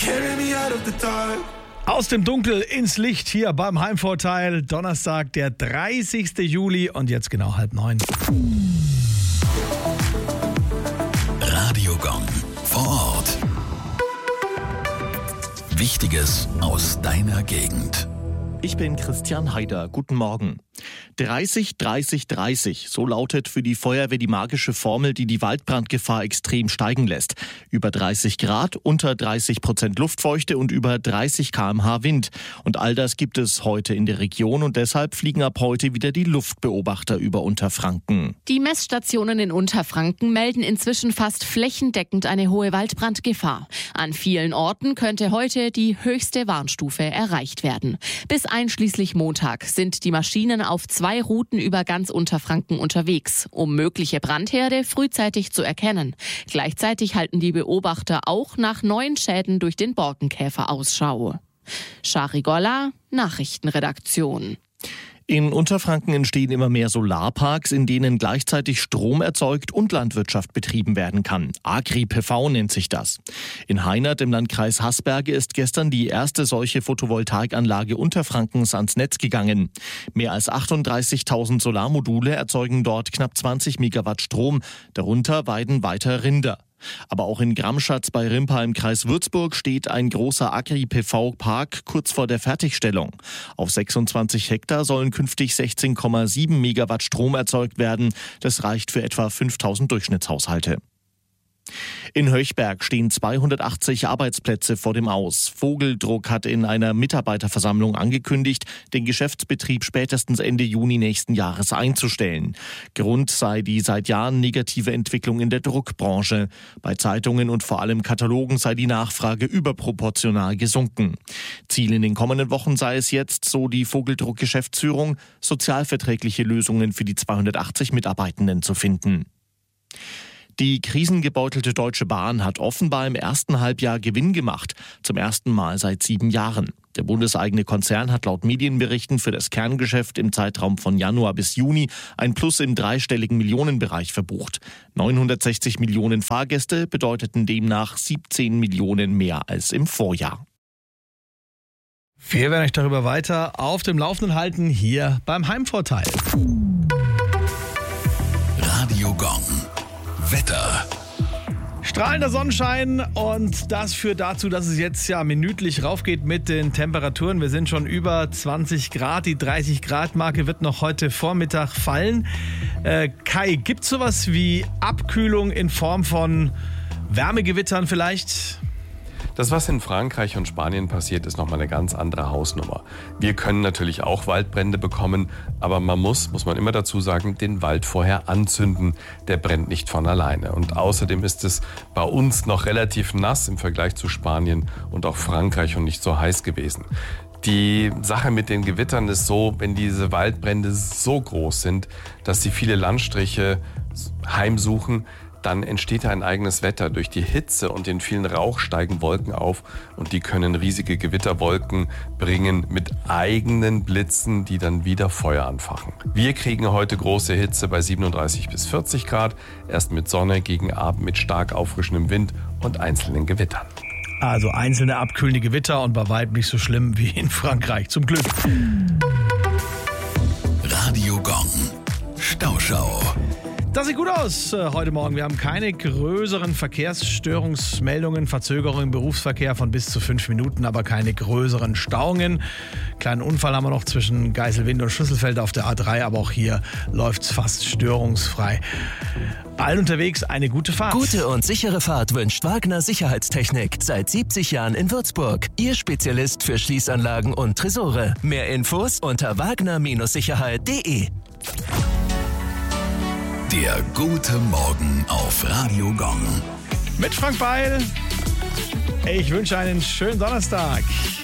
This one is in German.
Aus dem Dunkel ins Licht hier beim Heimvorteil. Donnerstag, der 30. Juli und jetzt genau 8:30. Radio Gong vor Ort. Wichtiges aus deiner Gegend. Ich bin Christian Haider. Guten Morgen. 30, 30, 30. So lautet für die Feuerwehr die magische Formel, die die Waldbrandgefahr extrem steigen lässt. Über 30 Grad, unter 30% Luftfeuchte und über 30 km/h Wind. Und all das gibt es heute in der Region und deshalb fliegen ab heute wieder die Luftbeobachter über Unterfranken. Die Messstationen in Unterfranken melden inzwischen fast flächendeckend eine hohe Waldbrandgefahr. An vielen Orten könnte heute die höchste Warnstufe erreicht werden. Bis einschließlich Montag sind die Maschinen auf 2 Routen über ganz Unterfranken unterwegs, um mögliche Brandherde frühzeitig zu erkennen. Gleichzeitig halten die Beobachter auch nach neuen Schäden durch den Borkenkäfer Ausschau. Shari Golla, Nachrichtenredaktion. In Unterfranken entstehen immer mehr Solarparks, in denen gleichzeitig Strom erzeugt und Landwirtschaft betrieben werden kann. Agri-PV nennt sich das. In Heinert im Landkreis Haßberge ist gestern die erste solche Photovoltaikanlage Unterfrankens ans Netz gegangen. Mehr als 38.000 Solarmodule erzeugen dort knapp 20 Megawatt Strom. Darunter weiden weiter Rinder. Aber auch in Gramschatz bei Rimpa im Kreis Würzburg steht ein großer Agri-PV-Park kurz vor der Fertigstellung. Auf 26 Hektar sollen künftig 16,7 Megawatt Strom erzeugt werden. Das reicht für etwa 5.000 Durchschnittshaushalte. In Höchberg stehen 280 Arbeitsplätze vor dem Aus. Vogeldruck hat in einer Mitarbeiterversammlung angekündigt, den Geschäftsbetrieb spätestens Ende Juni nächsten Jahres einzustellen. Grund sei die seit Jahren negative Entwicklung in der Druckbranche. Bei Zeitungen und vor allem Katalogen sei die Nachfrage überproportional gesunken. Ziel in den kommenden Wochen sei es jetzt, so die Vogeldruck-Geschäftsführung, sozialverträgliche Lösungen für die 280 Mitarbeitenden zu finden. Die krisengebeutelte Deutsche Bahn hat offenbar im ersten Halbjahr Gewinn gemacht, zum ersten Mal seit 7 Jahren. Der bundeseigene Konzern hat laut Medienberichten für das Kerngeschäft im Zeitraum von Januar bis Juni ein Plus im dreistelligen Millionenbereich verbucht. 960 Millionen Fahrgäste bedeuteten demnach 17 Millionen mehr als im Vorjahr. Wir werden euch darüber weiter auf dem Laufenden halten, hier beim Heimvorteil. Radio Gong. Wetter. Strahlender Sonnenschein und das führt dazu, dass es jetzt ja minütlich raufgeht mit den Temperaturen. Wir sind schon über 20 Grad. Die 30-Grad-Marke wird noch heute Vormittag fallen. Kai, gibt es sowas wie Abkühlung in Form von Wärmegewittern vielleicht? Das, was in Frankreich und Spanien passiert, ist nochmal eine ganz andere Hausnummer. Wir können natürlich auch Waldbrände bekommen, aber man muss man immer dazu sagen, den Wald vorher anzünden. Der brennt nicht von alleine. Und außerdem ist es bei uns noch relativ nass im Vergleich zu Spanien und auch Frankreich und nicht so heiß gewesen. Die Sache mit den Gewittern ist so, wenn diese Waldbrände so groß sind, dass sie viele Landstriche heimsuchen, dann entsteht ein eigenes Wetter. Durch die Hitze und den vielen Rauch steigen Wolken auf und die können riesige Gewitterwolken bringen mit eigenen Blitzen, die dann wieder Feuer anfachen. Wir kriegen heute große Hitze bei 37 bis 40 Grad, erst mit Sonne, gegen Abend mit stark auffrischendem Wind und einzelnen Gewittern. Also einzelne abkühlende Gewitter und bei weitem nicht so schlimm wie in Frankreich, zum Glück. Radio Gong. Stauschau. Das sieht gut aus heute Morgen. Wir haben keine größeren Verkehrsstörungsmeldungen, Verzögerungen im Berufsverkehr von bis zu 5 Minuten, aber keine größeren Stauungen. Kleinen Unfall haben wir noch zwischen Geiselwind und Schlüsselfeld auf der A3, aber auch hier läuft es fast störungsfrei. Allen unterwegs eine gute Fahrt. Gute und sichere Fahrt wünscht Wagner Sicherheitstechnik. Seit 70 Jahren in Würzburg. Ihr Spezialist für Schließanlagen und Tresore. Mehr Infos unter wagner-sicherheit.de. Der gute Morgen auf Radio Gong. Mit Frank Beil. Ich wünsche einen schönen Donnerstag.